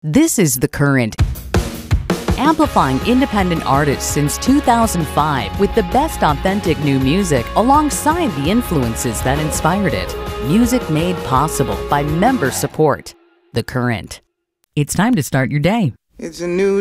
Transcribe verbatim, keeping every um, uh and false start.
This is The Current, amplifying independent artists since two thousand five with the best authentic new music alongside the influences that inspired it. Music made possible by member support. The Current. It's time to start your day. It's a new